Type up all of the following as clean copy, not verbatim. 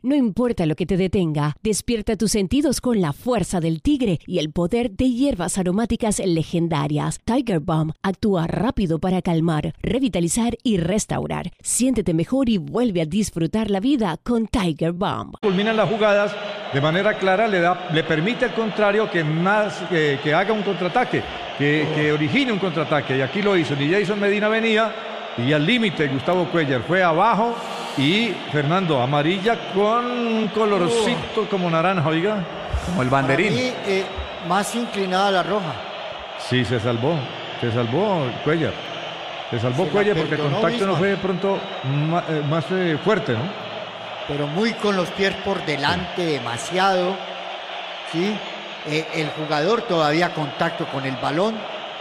No importa lo que te detenga, despierta tus sentidos con la fuerza del tigre y el poder de hierbas aromáticas legendarias. Tiger Balm actúa rápido para calmar, revitalizar y restaurar. Siéntete mejor y vuelve a disfrutar la vida con Tiger Balm. Culminan las jugadas de manera clara, le permite al contrario que haga un contraataque, que origine un contraataque. Y aquí lo hizo. Ni Jason Medina venía y al límite Gustavo Cuéllar fue abajo. Y Fernando, amarilla con un colorcito como naranja, oiga. Como el banderín. Para mí, más inclinada a la roja. Sí, se salvó Cuéllar. Se salvó Cuéllar porque el contacto Bismarck no fue de pronto más fuerte, ¿no? Pero muy con los pies por delante, demasiado. ¿Sí? El jugador todavía contacto con el balón.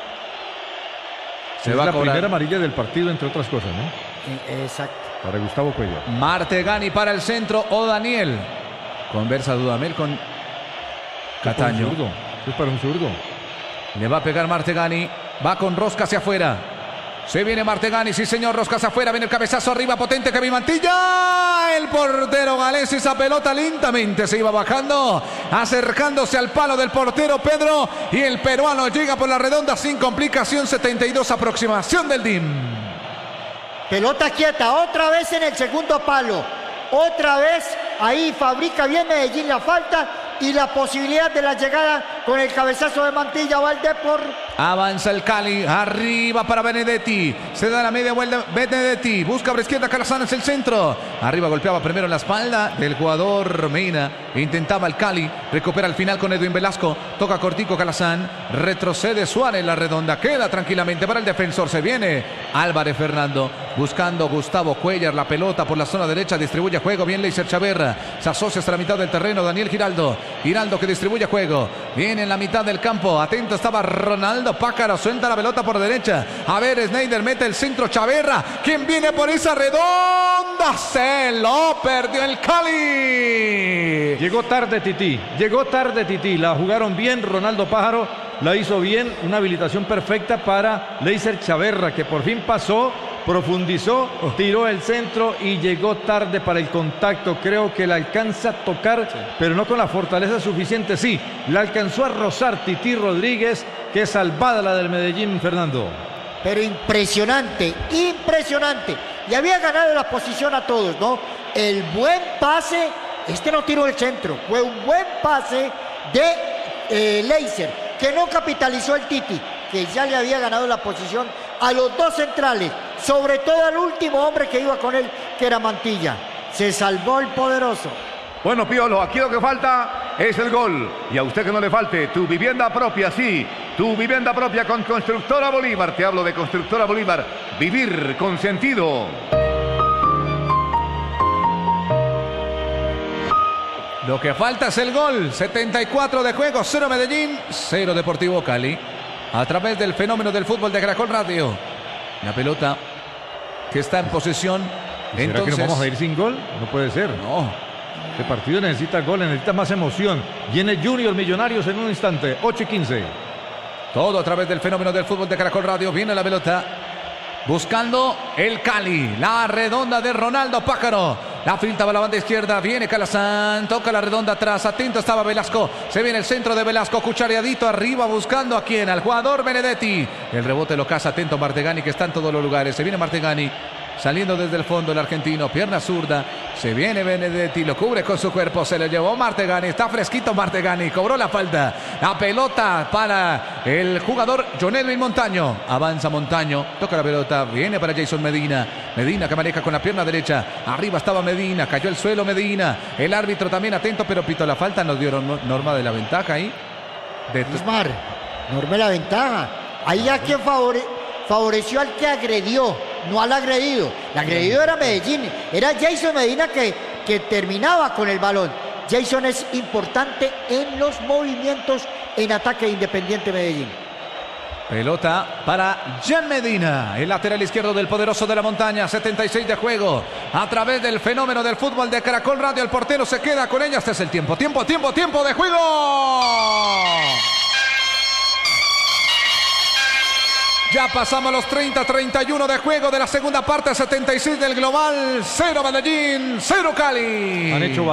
Es la primera amarilla del partido, entre otras cosas, ¿no? Exacto. Para Gustavo Cuéllar. Martegani para el centro o Daniel. Conversa Dudamel con Cataño. Es para un zurdo. Le va a pegar Martegani. Va con rosca hacia afuera. Se viene Martegani, sí señor, rosca hacia afuera. Viene el cabezazo arriba, potente Kevin Mantilla. El portero galés, esa pelota lentamente se iba bajando, acercándose al palo del portero Pedro. Y el peruano llega por la redonda sin complicación. 72, aproximación del DIM. Pelota quieta, otra vez en el segundo palo. Otra vez ahí fabrica bien Medellín la falta y la posibilidad de la llegada con el cabezazo de Mantilla. Va el Depor. Avanza el Cali, arriba para Benedetti. Se da la media vuelta Benedetti. Busca por izquierda Calazán, es el centro. Arriba golpeaba primero en la espalda del jugador Mena. Intentaba el Cali, recupera al final con Edwin Velasco. Toca cortico Calazán, retrocede Suárez en la redonda. Queda tranquilamente para el defensor. Se viene Álvarez Fernando. Buscando Gustavo Cuéllar, la pelota por la zona derecha, distribuye juego, bien Leiser Chaverra, se asocia hasta la mitad del terreno, Daniel Giraldo que distribuye juego, viene en la mitad del campo, atento estaba Ronaldo Pácaro, suelta la pelota por derecha, a ver Sneijder mete el centro, Chaverra, ¿quién viene por esa redonda? Se lo perdió el Cali. Llegó tarde Tití, la jugaron bien, Ronaldo Pájaro la hizo bien, una habilitación perfecta para Leiser Chaverra, que por fin pasó, profundizó, tiró el centro y llegó tarde para el contacto. Creo que la alcanza a tocar, pero no con la fortaleza suficiente. Sí, la alcanzó a rozar Tití Rodríguez. Qué salvada la del Medellín, Fernando. Pero impresionante. Y había ganado la posición a todos, ¿no? El buen pase, no tiró el centro, fue un buen pase de Leiser, que no capitalizó el Titi, que ya le había ganado la posición a los dos centrales, sobre todo al último hombre que iba con él, que era Mantilla. Se salvó el poderoso. Bueno, Piolo, aquí lo que falta es el gol. Y a usted que no le falte tu vivienda propia, sí, tu vivienda propia con Constructora Bolívar. Te hablo de Constructora Bolívar. Vivir con sentido. Lo que falta es el gol. 74 de juego, 0 Medellín, 0 Deportivo Cali. A través del fenómeno del fútbol de Caracol Radio. La pelota que está en posesión. ¿Será entonces que nos vamos a ir sin gol? No puede ser. No. Este partido necesita goles, necesita más emoción. Viene Junior Millonarios en un instante, 8:15. Todo a través del fenómeno del fútbol de Caracol Radio. Viene la pelota. Buscando el Cali. La redonda de Ronaldo Pájaro. La finta va a la banda izquierda. Viene Calazán. Toca la redonda atrás. Atento estaba Velasco. Se viene el centro de Velasco. Cuchareadito arriba buscando a quién. Al jugador Benedetti. El rebote lo caza. Atento Martegani, que está en todos los lugares. Se viene Martegani. Saliendo desde el fondo el argentino, pierna zurda, se viene Benedetti, lo cubre con su cuerpo, se lo llevó Martegani, está fresquito Martegani, cobró la falta, la pelota para el jugador John Edwin Montaño, avanza Montaño, toca la pelota, viene para Jason Medina que maneja con la pierna derecha, arriba estaba Medina, cayó al suelo Medina, el árbitro también atento, pero pitó la falta, nos dieron norma de la ventaja ahí. Bismarck, norma de la ventaja, ahí a quien favoreció al que agredió, no al agredido. El agredido era Medellín, era Jason Medina que terminaba con el balón. Jason es importante en los movimientos en ataque de Independiente Medellín. Pelota para Jan Medina, el lateral izquierdo del poderoso de la montaña, 76 de juego. A través del fenómeno del fútbol de Caracol Radio, el portero se queda con ella. Este es el tiempo de juego. Ya pasamos los 30-31 de juego de la segunda parte, 76 del global, 0 Medellín, 0 Cali. Han hecho